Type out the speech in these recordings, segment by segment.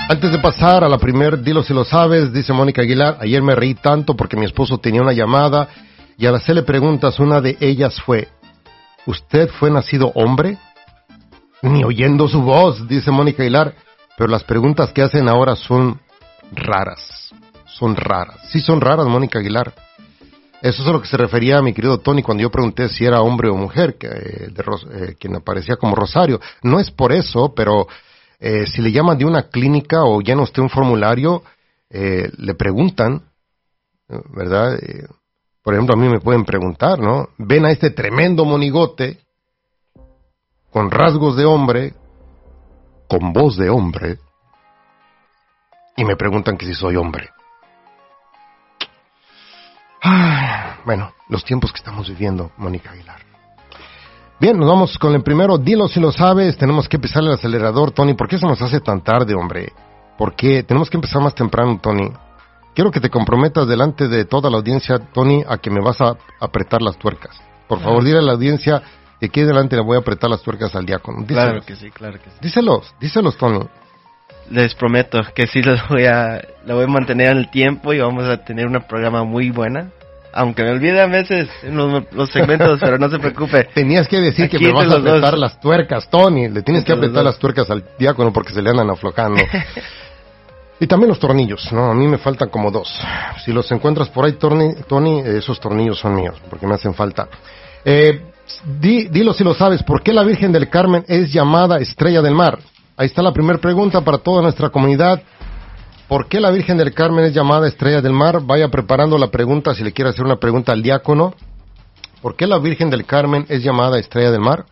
Antes de pasar a la primer Dilo si lo sabes, dice Mónica Aguilar, ayer me reí tanto porque mi esposo tenía una llamada y al hacerle preguntas, una de ellas fue, ¿usted fue nacido hombre? Ni oyendo su voz, dice Mónica Aguilar, pero las preguntas que hacen ahora son raras. Sí son raras, Mónica Aguilar. Eso es a lo que se refería a mi querido Tony cuando yo pregunté si era hombre o mujer, quien aparecía como Rosario. No es por eso, pero si le llaman de una clínica o llena usted un formulario, le preguntan, ¿verdad? Por ejemplo, a mí me pueden preguntar, ¿no? Ven a este tremendo monigote, con rasgos de hombre, con voz de hombre, y me preguntan que si soy hombre. Bueno, los tiempos que estamos viviendo, Mónica Aguilar. Bien, nos vamos con el primero. Dilo si lo sabes. Tenemos que pisar el acelerador, Tony. ¿Por qué se nos hace tan tarde, hombre? ¿Por qué? Tenemos que empezar más temprano, Tony. Quiero que te comprometas delante de toda la audiencia, Tony, a que me vas a apretar las tuercas. Por favor, dile a la audiencia que aquí delante le voy a apretar las tuercas al diácono. Díselos. Claro que sí. Díselos, Tony. Les prometo que sí la voy a mantener en el tiempo y vamos a tener una programa muy buena. Aunque me olvide a veces en los segmentos, pero no se preocupe. Tenías que decir Aquí que me vas a apretar dos. las tuercas, Tony. Le tienes que Entre apretar las tuercas al diácono porque se le andan aflojando. Y también los tornillos, ¿no? A mí me faltan como 2. Si los encuentras por ahí, Tony, esos tornillos son míos, porque me hacen falta. Dilo si lo sabes, ¿por qué la Virgen del Carmen es llamada Estrella del Mar? Ahí está la primera pregunta para toda nuestra comunidad. ¿Por qué la Virgen del Carmen es llamada Estrella del Mar? Vaya preparando la pregunta si le quiere hacer una pregunta al diácono. ¿Por qué la Virgen del Carmen es llamada Estrella del Mar?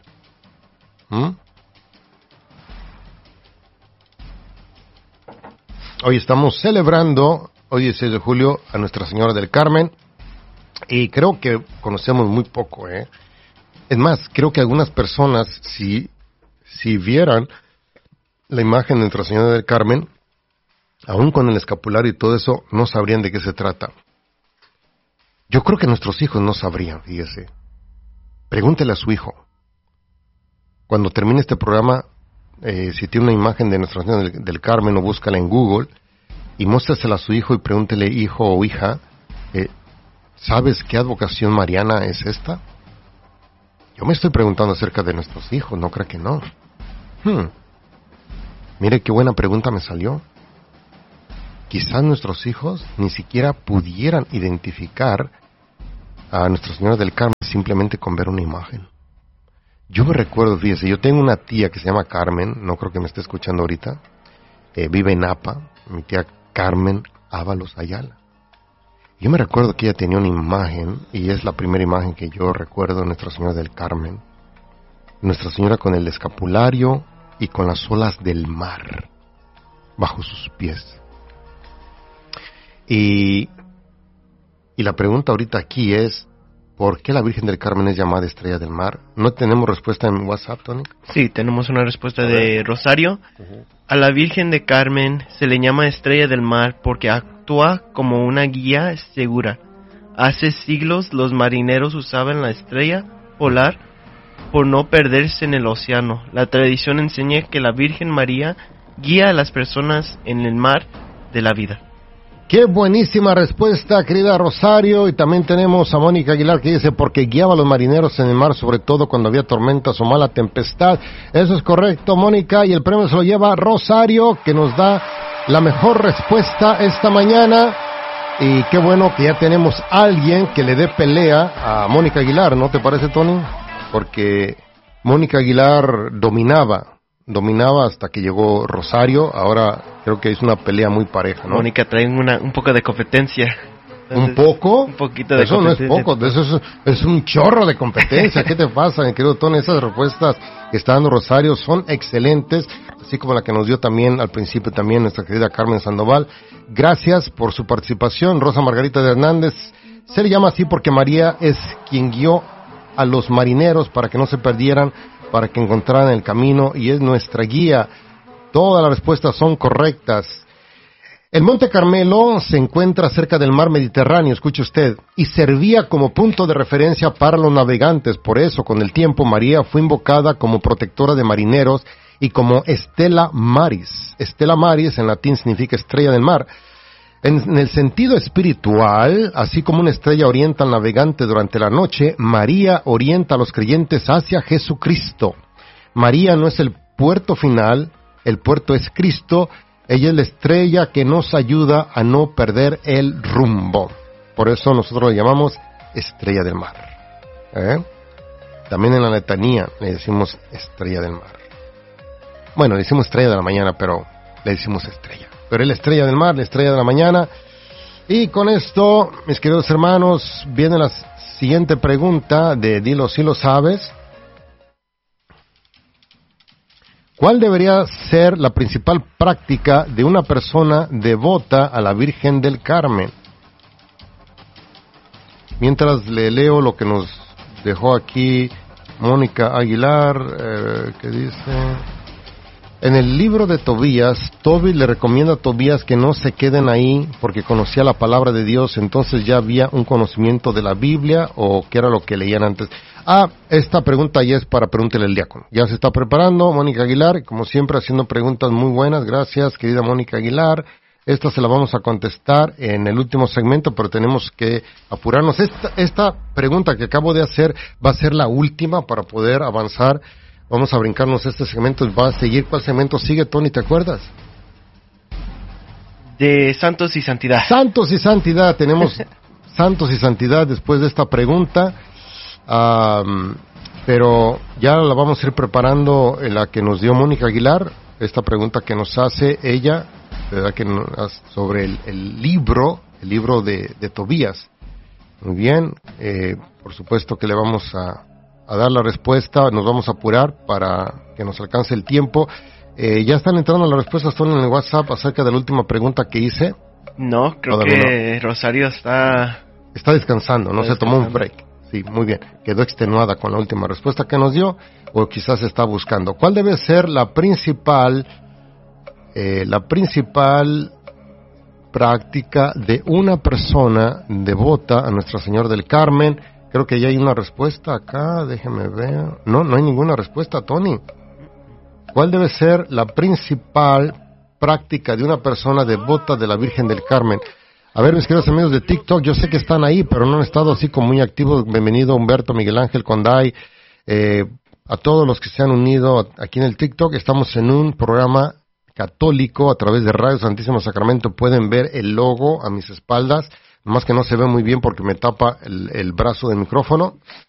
Hoy estamos celebrando, hoy es 6 de julio, a Nuestra Señora del Carmen. Y creo que conocemos muy poco, ¿eh? Es más, creo que algunas personas, si vieran la imagen de Nuestra Señora del Carmen, aún con el escapulario y todo eso, no sabrían de qué se trata. Yo creo que nuestros hijos no sabrían, fíjese. Pregúntele a su hijo. Cuando termine este programa, si tiene una imagen de Nuestra Señora del Carmen, o búscala en Google, y muéstrasela a su hijo y pregúntele, hijo o hija, ¿sabes qué advocación mariana es esta? Yo me estoy preguntando acerca de nuestros hijos, no creo que no. Mire qué buena pregunta me salió. Quizás nuestros hijos ni siquiera pudieran identificar a Nuestra Señora del Carmen simplemente con ver una imagen. Yo me recuerdo, fíjese, yo tengo una tía que se llama Carmen, no creo que me esté escuchando ahorita, vive en Napa, mi tía Carmen Ábalos Ayala. Yo me recuerdo que ella tenía una imagen, y es la primera imagen que yo recuerdo de Nuestra Señora del Carmen. Nuestra Señora con el escapulario y con las olas del mar bajo sus pies. Y la pregunta ahorita aquí es, ¿por qué la Virgen del Carmen es llamada Estrella del Mar? ¿No tenemos respuesta en WhatsApp, Tony? Sí, tenemos una respuesta de Rosario. A la Virgen de Carmen se le llama Estrella del Mar porque actúa como una guía segura. Hace siglos los marineros usaban la estrella polar por no perderse en el océano. La tradición enseña que la Virgen María guía a las personas en el mar de la vida. Qué buenísima respuesta, querida Rosario. Y también tenemos a Mónica Aguilar que dice, porque guiaba a los marineros en el mar, sobre todo cuando había tormentas o mala tempestad. Eso es correcto, Mónica, y el premio se lo lleva Rosario, que nos da la mejor respuesta esta mañana. Y qué bueno que ya tenemos a alguien que le dé pelea a Mónica Aguilar, ¿no te parece, Tony? Porque Mónica Aguilar dominaba hasta que llegó Rosario. Ahora creo que es una pelea muy pareja, ¿no? Mónica trae un poco de competencia. Entonces, ¿un poco? Un poquito de eso competencia. No es poco, eso es un chorro de competencia. ¿Qué te pasa, mi querido Tony? Esas respuestas que está dando Rosario son excelentes, así como la que nos dio también al principio también nuestra querida Carmen Sandoval. Gracias por su participación. Rosa Margarita de Hernández, se le llama así porque María es quien guió a los marineros para que no se perdieran, para que encontraran el camino, y es nuestra guía. Todas las respuestas son correctas. El Monte Carmelo se encuentra cerca del mar Mediterráneo, escuche usted, y servía como punto de referencia para los navegantes. Por eso, con el tiempo, María fue invocada como protectora de marineros y como Stella Maris. Stella Maris en latín significa estrella del mar. En el sentido espiritual, así como una estrella orienta al navegante durante la noche, María orienta a los creyentes hacia Jesucristo. María no es el puerto final, el puerto es Cristo. Ella es la estrella que nos ayuda a no perder el rumbo. Por eso nosotros le llamamos estrella del mar. También en la letanía le decimos estrella del mar. Bueno, le decimos estrella de la mañana, pero le decimos estrella. Pero es la estrella del mar, la estrella de la mañana. Y con esto, mis queridos hermanos, viene la siguiente pregunta de Dilo si lo sabes. ¿Cuál debería ser la principal práctica de una persona devota a la Virgen del Carmen? Mientras le leo lo que nos dejó aquí Mónica Aguilar, que dice: en el libro de Tobías, Tobi le recomienda a Tobías que no se queden ahí porque conocía la palabra de Dios, entonces ya había un conocimiento de la Biblia, o qué era lo que leían antes. Esta pregunta ya es para pregúntele al diácono. Ya se está preparando Mónica Aguilar, como siempre haciendo preguntas muy buenas. Gracias, querida Mónica Aguilar. Esta se la vamos a contestar en el último segmento, pero tenemos que apurarnos. Esta pregunta que acabo de hacer va a ser la última para poder avanzar. Vamos a brincarnos este segmento. Va a seguir. ¿Cuál segmento sigue, Tony? ¿Te acuerdas? De Santos y Santidad. Santos y Santidad. Tenemos Santos y Santidad después de esta pregunta. Pero ya la vamos a ir preparando en la que nos dio Mónica Aguilar. Esta pregunta que nos hace ella, ¿verdad? Sobre el libro de Tobías. Muy bien. Por supuesto que le vamos a dar la respuesta. Nos vamos a apurar para que nos alcance el tiempo. Ya están entrando las respuestas, Tony, en el WhatsApp acerca de la última pregunta que hice. No, creo que no. Rosario está descansando, no se tomó un break. Sí, muy bien. Quedó extenuada con la última respuesta que nos dio, o quizás está buscando. ¿Cuál debe ser la principal práctica de una persona devota a Nuestra Señora del Carmen? Creo que ya hay una respuesta acá, déjeme ver. No hay ninguna respuesta, Tony. ¿Cuál debe ser la principal práctica de una persona devota de la Virgen del Carmen? A ver, mis queridos amigos de TikTok, yo sé que están ahí, pero no han estado así como muy activos. Bienvenido Humberto, Miguel Ángel, Conday, a todos los que se han unido aquí en el TikTok. Estamos en un programa católico a través de Radio Santísimo Sacramento. Pueden ver el logo a mis espaldas, nomás que no se ve muy bien porque me tapa el brazo del micrófono.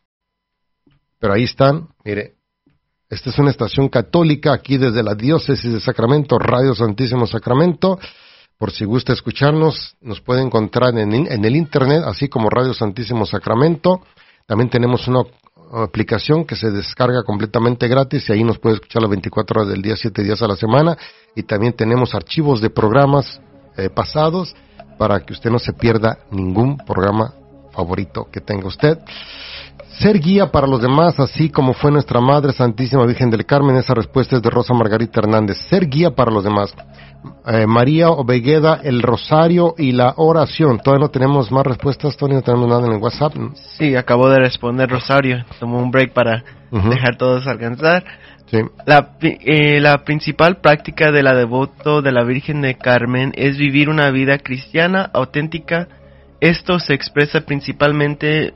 Pero ahí están, mire. Esta es una estación católica aquí desde la Diócesis de Sacramento, Radio Santísimo Sacramento. Por si gusta escucharnos, nos puede encontrar en el internet, así como Radio Santísimo Sacramento. También tenemos una aplicación que se descarga completamente gratis y ahí nos puede escuchar las 24 horas del día, 7 días a la semana. Y también tenemos archivos de programas pasados para que usted no se pierda ningún programa favorito que tenga usted. Ser guía para los demás, así como fue nuestra Madre Santísima Virgen del Carmen. Esa respuesta es de Rosa Margarita Hernández. Ser guía para los demás. María Obegueda, el rosario y la oración. Todavía no tenemos más respuestas, Tony, no tenemos nada en el WhatsApp. Sí, acabo de responder Rosario. Tomó un break para dejar todos alcanzar. Sí. La principal práctica de la devoto de la Virgen de Carmen es vivir una vida cristiana auténtica. Esto se expresa principalmente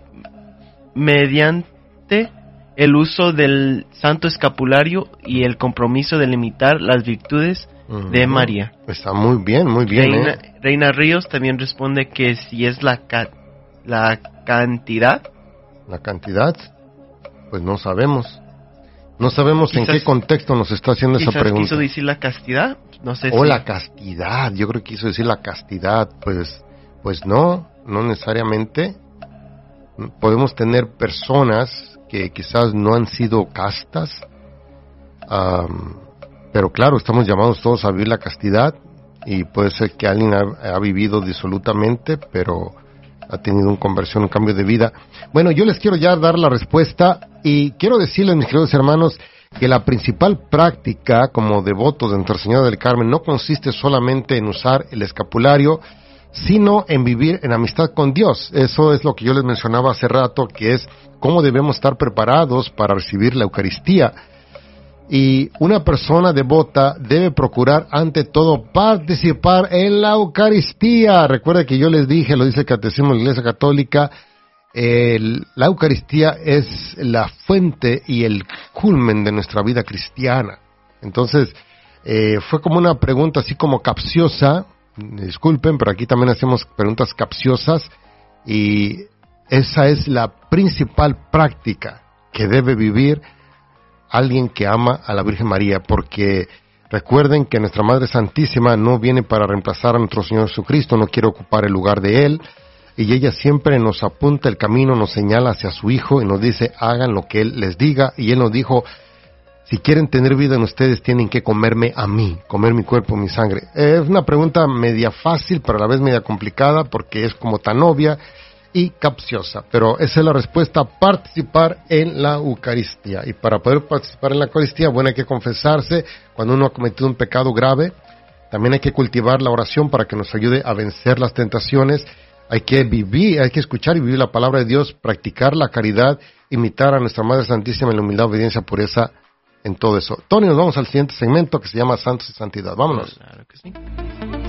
mediante el uso del Santo Escapulario y el compromiso de limitar las virtudes de María. Está muy bien, muy bien. Reina Ríos también responde que si es la cantidad. La cantidad, pues no sabemos. No sabemos quizás, en qué contexto nos está haciendo esa pregunta. ¿Quiso decir la castidad? No sé. La castidad, yo creo que quiso decir la castidad. Pues no necesariamente. Podemos tener personas que quizás no han sido castas, pero claro, estamos llamados todos a vivir la castidad, y puede ser que alguien ha vivido disolutamente, pero ha tenido una conversión, un cambio de vida. Bueno, yo les quiero ya dar la respuesta, y quiero decirles, mis queridos hermanos, que la principal práctica como devotos de Nuestra Señora del Carmen no consiste solamente en usar el escapulario, sino en vivir en amistad con Dios. Eso es lo que yo les mencionaba hace rato, que es cómo debemos estar preparados para recibir la Eucaristía. Y una persona devota debe procurar ante todo participar en la Eucaristía. Recuerda que yo les dije, lo dice el Catecismo de la Iglesia Católica, la Eucaristía es la fuente y el culmen de nuestra vida cristiana. Entonces, fue como una pregunta así como capciosa, disculpen, pero aquí también hacemos preguntas capciosas, y esa es la principal práctica que debe vivir alguien que ama a la Virgen María, porque recuerden que nuestra Madre Santísima no viene para reemplazar a nuestro Señor Jesucristo, no quiere ocupar el lugar de Él, y ella siempre nos apunta el camino, nos señala hacia su Hijo y nos dice, hagan lo que Él les diga, y Él nos dijo, si quieren tener vida en ustedes, tienen que comerme a mí, comer mi cuerpo, mi sangre. Es una pregunta media fácil, pero a la vez media complicada, porque es como tan obvia y capciosa, pero esa es la respuesta: participar en la Eucaristía. Y para poder participar en la Eucaristía, bueno, hay que confesarse cuando uno ha cometido un pecado grave. También hay que cultivar la oración para que nos ayude a vencer las tentaciones. Hay que vivir, hay que escuchar y vivir la palabra de Dios, practicar la caridad, imitar a nuestra Madre Santísima en la humildad, obediencia, pureza, en todo eso. Tony, nos vamos al siguiente segmento que se llama Santos y Santidad. Vámonos. Claro que sí.